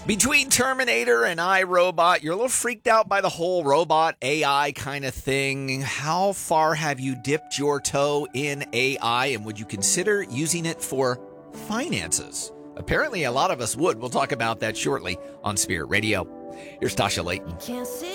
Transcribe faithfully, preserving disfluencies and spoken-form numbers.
Between Terminator and iRobot, you're a little freaked out by the whole robot A I kind of thing. How far have you dipped your toe in A I, and would you consider using it for finances? Apparently, a lot of us would. We'll talk about that shortly on Spirit Radio. Here's Tasha Layton. Can't see